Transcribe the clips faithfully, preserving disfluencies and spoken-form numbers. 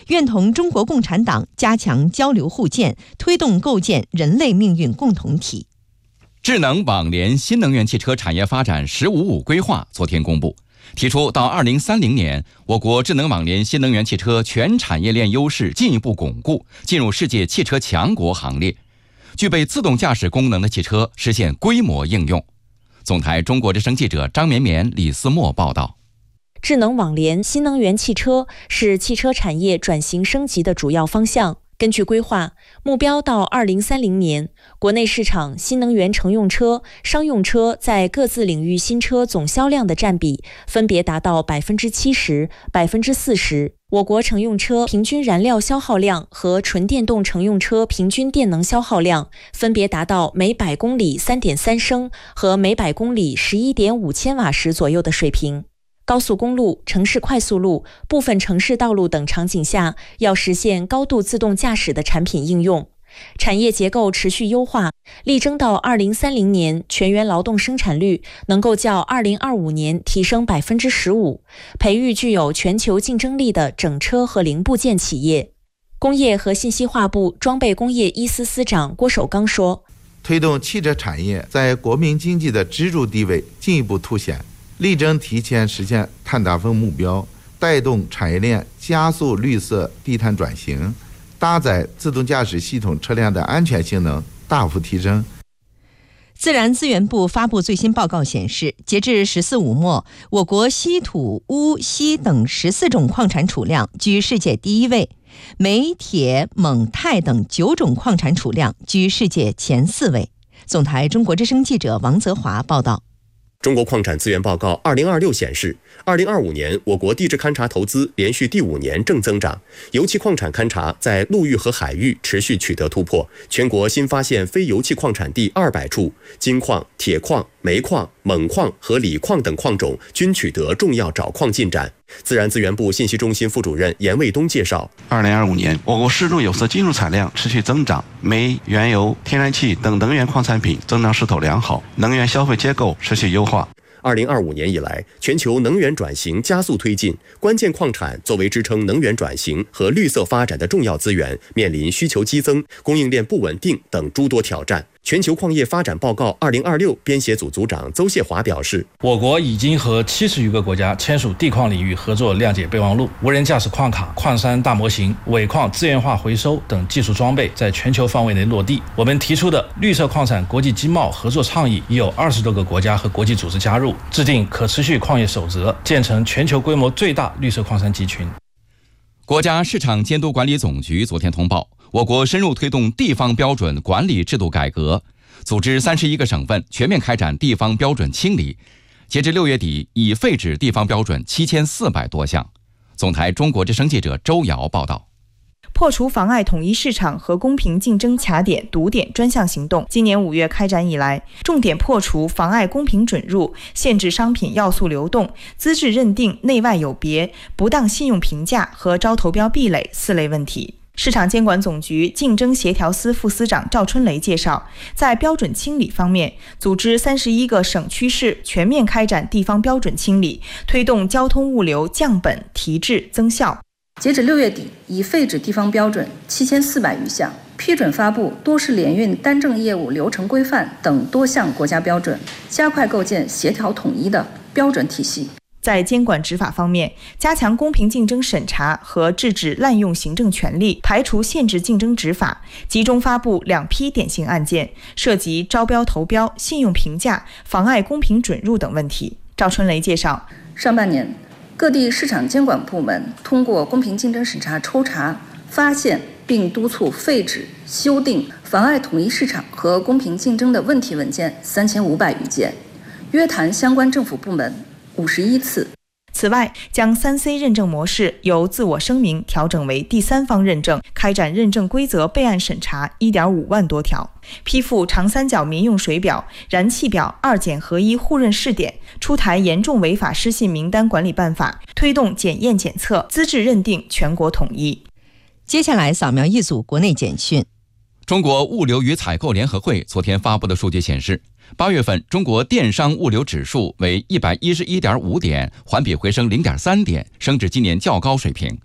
愿同中国共产党加强交流互鉴，推动构建人类命运共同体。 智能网联新能源汽车产业发展“十五五”规划昨天公布，提出到二零三零年，我国智能网联新能源汽车全产业链优势进一步巩固，进入世界汽车强国行列。具备自动驾驶功能的汽车实现规模应用。总台中国之声记者张绵绵、李思墨报道。 智能网联新能源汽车是汽车产业转型升级的主要方向。根据规划，目标到二零三零年，国内市场新能源乘用车、商用车在各自领域新车总销量的占比分别达到百分之七十、百分之四十。我国乘用车平均燃料消耗量和纯电动乘用车平均电能消耗量分别达到每百公里 三点三升和每百公里 十一点五千瓦时左右的水平。高速公路、城市快速路、部分城市道路等场景下，要实现高度自动驾驶的产品应用。产业结构持续优化，力争到二零三零年全员劳动生产率能够较二零二五年提升 百分之十五， 培育具有全球竞争力的整车和零部件企业。工业和信息化部装备工业一司司长郭守刚说， 推动汽车产业在国民经济的支柱地位进一步凸显，力争提前实现碳达峰目标，带动产业链加速绿色低碳转型，搭载自动驾驶系统车辆的安全性能大幅提升。 自然资源部发布最新报告显示，截至十四五末，我国稀土、钨、锡等十四种矿产储量居世界第一位，镁、铁、锰、钛等九种矿产储量居世界前四位。总台中国之声记者王泽华报道。 中国矿产资源报告二零二六显示，二零二五年我国地质勘察投资连续第五年正增长，油气矿产勘察在陆域和海域持续取得突破，全国新发现非油气矿产地二百处，金矿、铁矿、煤矿、锰矿和锂矿等矿种均取得重要找矿进展。自然资源部信息中心副主任严卫东介绍， 二零二五年我国适中有色金属产量持续增长，煤、原油、天然气等能源矿产品增长势头良好，能源消费结构持续优化。 二零二五年以来，全球能源转型加速推进，关键矿产作为支撑能源转型和绿色发展的重要资源，面临需求激增、供应链不稳定等诸多挑战。全球矿业发展报告二零二六编写组组长邹谢华表示， 我国已经和七十余个国家签署地矿领域合作谅解备忘录，无人驾驶矿卡、矿山大模型、尾矿资源化回收等技术装备在全球范围内落地。我们提出的绿色矿产国际经贸合作倡议已有二十多个国家和国际组织加入，制定可持续矿业守则，建成全球规模最大绿色矿山集群。 国家市场监督管理总局昨天通报，我国深入推动地方标准管理制度改革，组织三十一个省份全面开展地方标准清理。截至六月底，已废止地方标准七千四百多项。总台中国之声记者周瑶报道。 破除妨碍统一市场和公平竞争卡点、堵点专项行动，今年五月开展以来，重点破除妨碍公平准入、限制商品要素流动、资质认定内外有别、不当信用评价和招投标壁垒四类问题。市场监管总局竞争协调司副司长赵春雷介绍，在标准清理方面，组织三十一个省区市全面开展地方标准清理，推动交通物流降本提质增效。 截止六月底，已废止地方标准七千四百余项，批准发布多式联运单证业务流程规范等多项国家标准，加快构建协调统一的标准体系。 在监管执法方面，加强公平竞争审查和制止滥用行政权力，排除限制竞争执法，集中发布两批典型案件，涉及招标投标、信用评价、妨碍公平准入等问题。赵春雷介绍， 上半年各地市场监管部门通过公平竞争审查抽查，发现并督促废止、修订妨碍统一市场和公平竞争的问题文件三千五百余件，约谈相关政府部门五十一次。 此外，将 三 C 认证模式由自我声明调整为第三方认证，开展认证规则备案审查 一点五万多条，批复长三角民用水表、燃气表二检合一互认试点，出台严重违法失信名单管理办法，推动检验检测、资质认定全国统一。 接下来扫描一组国内简讯。 中国物流与采购联合会昨天发布的数据显示，八月份中国电商物流指数为 一百一十一点五点，环比回升 零点三点，升至今年较高水平。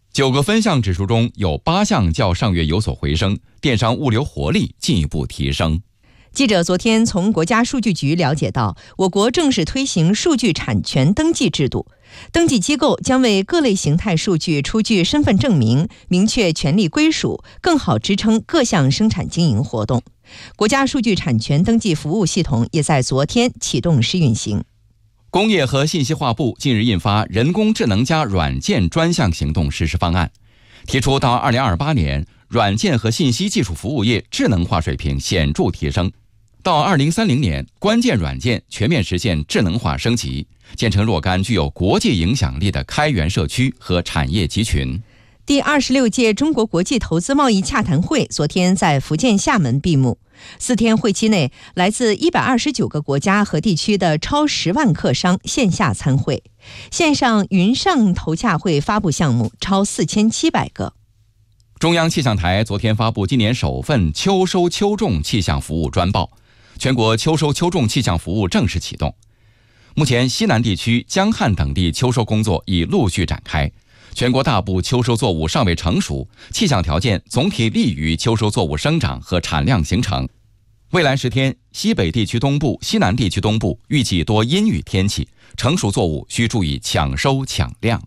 九个分项指数中有八项较上月有所回升，电商物流活力进一步提升。 记者昨天从国家数据局了解到，我国正式推行数据产权登记制度，登记机构将为各类形态数据出具身份证明，明确权利归属，更好支撑各项生产经营活动。国家数据产权登记服务系统也在昨天启动试运行。 工业和信息化部近日印发人工智能加软件专项行动实施方案，提出到二零二八年，软件和信息技术服务业智能化水平显著提升，到二零三零年，关键软件全面实现智能化升级，建成若干具有国际影响力的开源社区和产业集群。 第二十六届中国国际投资贸易洽谈会昨天在福建厦门闭幕。四天会期内，来自一百二十九个国家和地区的超十万客商线下参会，线上云上投洽会发布项目超四千七百个。 中央气象台昨天发布今年首份秋收秋种气象服务专报，全国秋收秋种气象服务正式启动。目前西南地区、江汉等地秋收工作已陆续展开，全国大部秋收作物尚未成熟，气象条件总体利于秋收作物生长和产量形成。未来十天，西北地区东部、西南地区东部预计多阴雨天气，成熟作物需注意抢收抢量。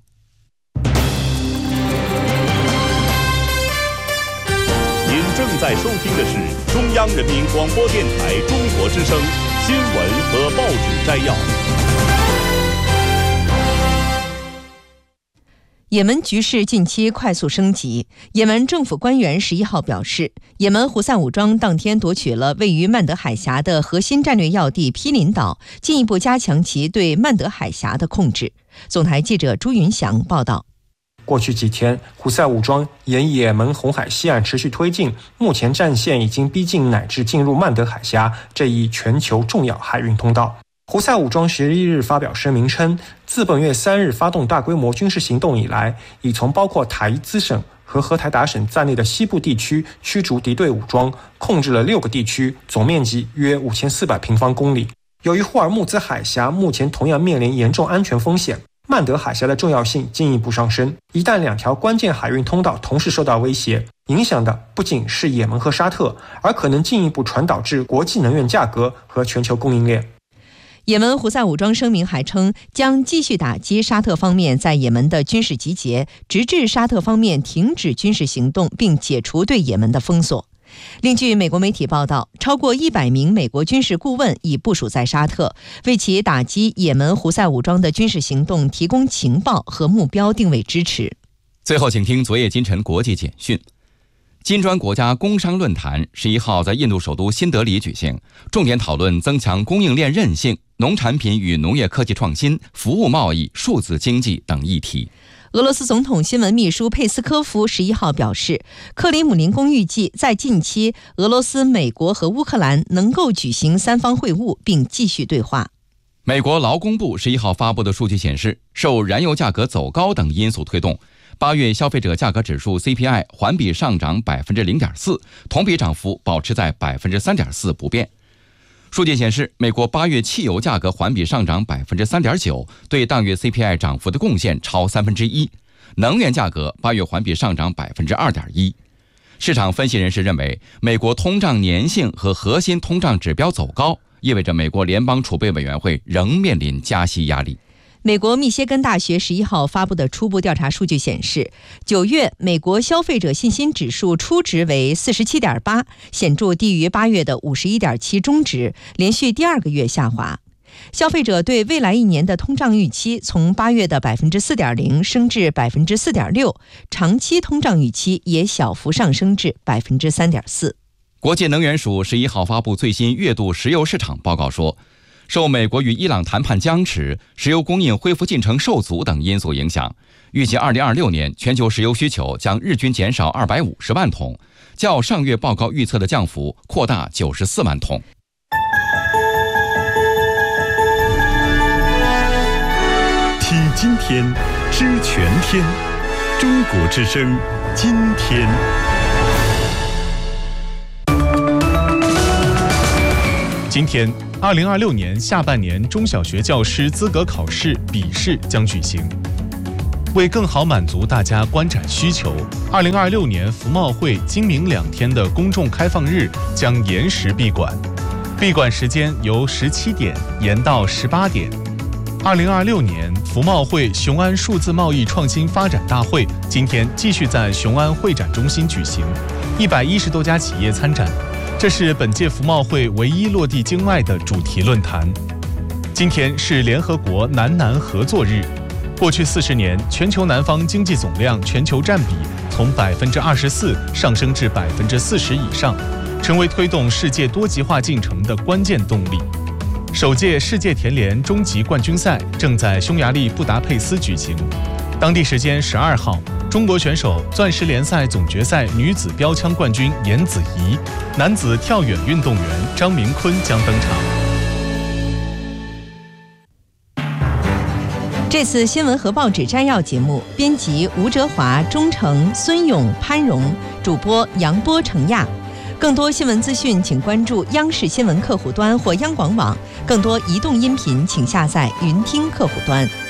您正在收听的是中央人民广播电台中国之声新闻和报纸摘要。 也门局势近期快速升级。也门政府官员十一号表示，也门胡塞武装当天夺取了位于曼德海峡的核心战略要地毗邻岛，进一步加强其对曼德海峡的控制。总台记者朱云祥报道。 过去几天，胡塞武装沿也门红海西岸持续推进，目前战线已经逼近乃至进入曼德海峡这一全球重要海运通道。胡塞武装十一日发表声明称，自本月三日发动大规模军事行动以来，已从包括塔伊兹省和荷台达省在内的西部地区驱逐敌对武装，控制了六个地区，总面积约五千四百平方公里。由于霍尔木兹海峡目前同样面临严重安全风险，曼德海峡的重要性进一步上升。一旦两条关键海运通道同时受到威胁，影响的不仅是也门和沙特，而可能进一步传导至国际能源价格和全球供应链。 也门胡塞武装声明还称，将继续打击沙特方面在也门的军事集结，直至沙特方面停止军事行动并解除对也门的封锁。另据美国媒体报道，超过一百名美国军事顾问已部署在沙特，为其打击也门胡塞武装的军事行动提供情报和目标定位支持。 最后请听昨夜今晨国际简讯。金砖国家工商论坛十一号在印度首都新德里举行，重点讨论增强供应链韧性、农产品与农业科技创新、服务贸易、数字经济等议题。 俄罗斯总统新闻秘书佩斯科夫十一号表示，克里姆林宫预计在近期，俄罗斯、美国和乌克兰能够举行三方会晤并继续对话。 美国劳工部十一号发布的数据显示，受燃油价格走高等因素推动，八月消费者价格指数 C P I 环比上涨 百分之零点四， 同比涨幅保持在 百分之三点四 不变。数据显示，美国八月汽油价格环比上涨 百分之三点九， 对当月 C P I 涨幅的贡献超三分之一。能源价格八月环比上涨 百分之二点一。市场分析人士认为，美国通胀粘性和核心通胀指标走高，意味着美国联邦储备委员会仍面临加息压力。 美国密歇根大学十一号发布的初步调查数据显示，九月美国消费者信心指数初值为 四十七点八， 显著低于八月的 五十一点七 中值，连续第二个月下滑。消费者对未来一年的通胀预期从八月的 百分之四点零 升至 百分之四点六， 长期通胀预期也小幅上升至 百分之三点四。 国际能源署十一号发布最新月度石油市场报告说，受美国与伊朗谈判僵持、石油供应恢复进程受阻等因素影响，预计二零二六年全球石油需求将日均减少二百五十万桶，较上月报告预测的降幅扩大九十四万桶。 听今天，知全天，中国之声，今天。今天，二零二六年下半年中小学教师资格考试笔试将举行。 为更好满足大家观展需求，二零二六年服贸会今明两天的公众开放日将延时闭馆，闭馆时间由十七点延到十八点。二零二六年服贸会雄安数字贸易创新发展大会今天继续在雄安会展中心举行，一百一十多家企业参展，这是本届服贸会唯一落地境外的主题论坛。今天是联合国南南合作日。过去四十年，全球南方经济总量全球占比从百分之二十四上升至百分之四十以上，成为推动世界多极化进程的关键动力。首届世界田联终极冠军赛正在匈牙利布达佩斯举行。当地时间十二号，中国选手钻石联赛总决赛女子标枪冠军严子怡、男子跳远运动员张明坤将登场。 这次新闻和报纸摘要节目，编辑吴哲华、钟诚、孙勇、潘荣，主播杨波、程亚。更多新闻资讯，请关注央视新闻客户端或央广网。更多移动音频，请下载云听客户端。